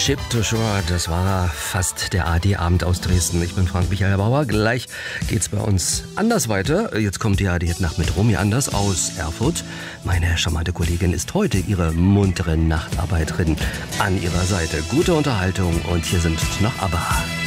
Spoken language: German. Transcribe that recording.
Ship to Shore, das war fast der AD-Abend aus Dresden. Ich bin Frank-Michael Bauer. Gleich geht's bei uns anders weiter. Jetzt kommt die AD-Nacht mit Romy Anders aus Erfurt. Meine charmante Kollegin ist heute ihre muntere Nachtarbeiterin an ihrer Seite. Gute Unterhaltung und hier sind noch ABBA.